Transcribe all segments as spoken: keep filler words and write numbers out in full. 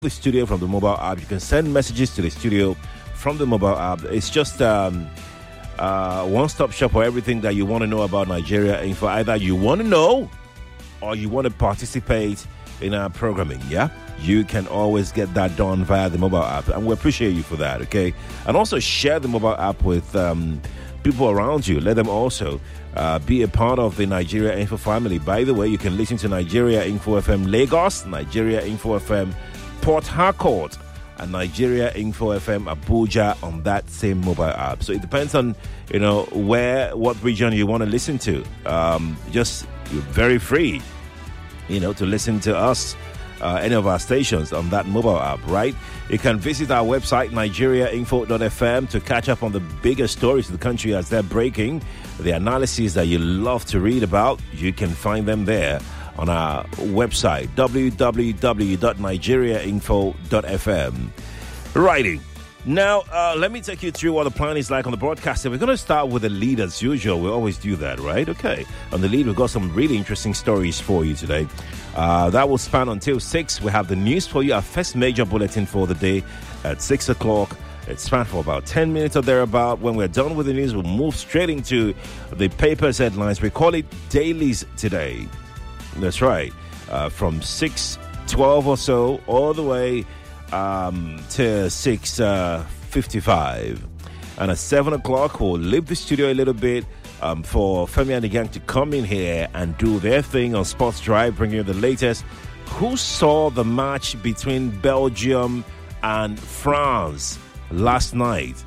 the studio from the mobile app. You can send messages to the studio from the mobile app. It's just um, uh, one-stop shop for everything that you want to know about Nigeria Info. Either you want to know or you want to participate in our programming, yeah? You can always get that done via the mobile app, and we appreciate you for that, okay? And also share the mobile app with um, people around you. Let them also uh, be a part of the Nigeria Info family. By the way, you can listen to Nigeria Info F M Lagos, Nigeria Info F M Port Harcourt, and Nigeria Info F M Abuja on that same mobile app. So it depends on, you know, where, what region you want to listen to. Um, just you're very free, you know, to listen to us, uh, any of our stations on that mobile app, right? You can visit our website, nigeria info dot f m, to catch up on the biggest stories of the country as they're breaking. The analyses that you love to read about, you can find them there on our website, w w w dot nigeria info dot f m. Righty. Now, uh, let me take you through what the plan is like on the broadcast. We're going to start with the lead as usual. We always do that, right? Okay. On the lead, we've got some really interesting stories for you today. Uh, that will span until six. We have the news for you, our first major bulletin for the day at six o'clock. It's spanned for about ten minutes or thereabout. When we're done with the news, we'll move straight into the paper's headlines. We call it dailies today. That's right. Uh, from six twelve or so all the way um, to six fifty-five. And at seven o'clock, we'll leave the studio a little bit um, for Femi and the gang to come in here and do their thing on Sports Drive, bringing you the latest. Who saw the match between Belgium and France last night?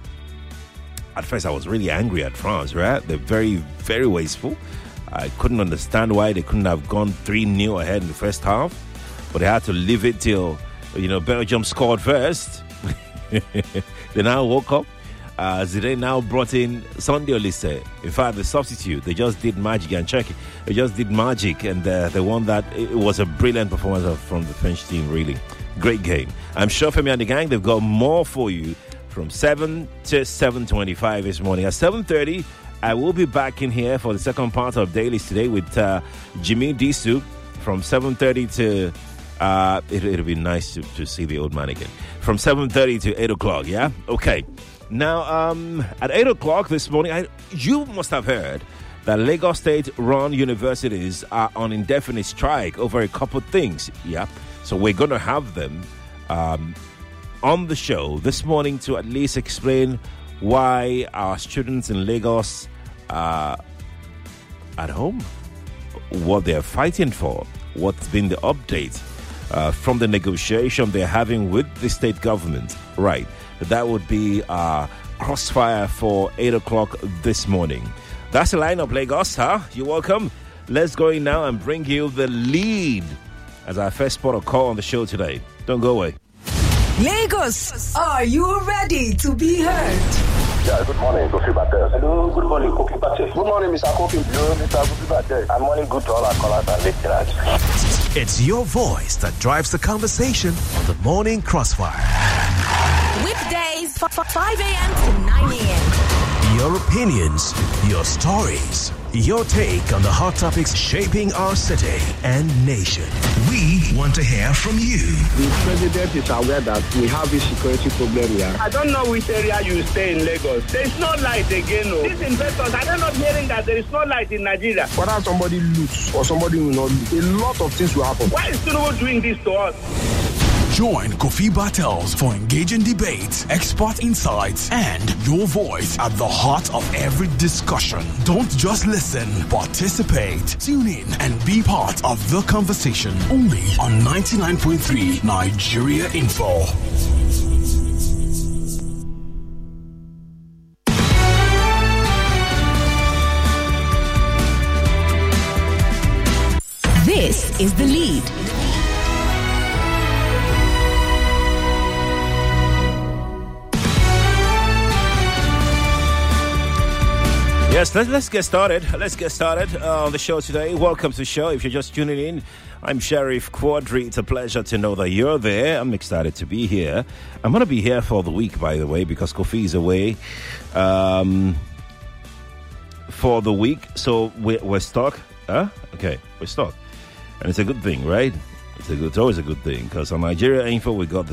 At first, I was really angry at France, right? They're very, very wasteful. I couldn't understand why they couldn't have gone three nil ahead in the first half. But they had to leave it till, you know, Belgium scored first. They now woke up. Uh, Zidane now brought in Sunday Olise. In fact, the substitute, they just did magic and check it. They just did magic, and uh, they won that. It was a brilliant performance from the French team, really. Great game. I'm sure Femi and the gang, they've got more for you from seven to seven twenty-five this morning. At seven thirty, I will be back in here for the second part of Dailies today with uh, Jimmy Disu from seven thirty to... Uh, it, it'll be nice to, to see the old man again. From seven thirty to eight o'clock, yeah? Okay. Now, um, at eight o'clock this morning, I, you must have heard that Lagos State-run universities are on indefinite strike over a couple of things, yeah? So we're going to have them um, on the show this morning to at least explain why our students in Lagos are at home, what they're fighting for, what's been the update uh, from the negotiation they're having with the state government. Right. That would be uh, Crossfire for eight o'clock this morning. That's the lineup, Lagos, huh? You're welcome. Let's go in now and bring you the lead as our first port of call on the show today. Don't go away. Lagos, are you ready to be heard? Yeah, good morning, Kofi Bates. Hello, good morning, Kofi Bates. Good morning, Mister Kofi. Hello, Mister Kofi Bates. And morning good to all our callers and listeners. It's your voice that drives the conversation on the Morning Crossfire. Weekdays, five a.m. to nine a.m. Your opinions, your stories, your take on the hot topics shaping our city and nation. We want to hear from you. The president is aware that we have a security problem here. I don't know which area you stay in Lagos. There is no light again. No. These investors, I don't know hearing that there is no light in Nigeria. Whether somebody loots or somebody will not loot, a lot of things will happen. Why is Tinubu doing this to us? Join Kofi Battles for engaging debates, expert insights, and your voice at the heart of every discussion. Don't just listen, participate. Tune in and be part of the conversation. Only on ninety-nine point three Nigeria Info. This is The Lead. Yes, let's, let's get started. Let's get started uh, on the show today. Welcome to the show. If you're just tuning in, I'm Sheriff Quadri. It's a pleasure to know that you're there. I'm excited to be here. I'm going to be here for the week, by the way, because Kofi is away um, for the week. So we're, we're stuck. Huh? Okay, we're stuck. And it's a good thing, right? It's, a good, it's always a good thing because on Nigeria Info, we got the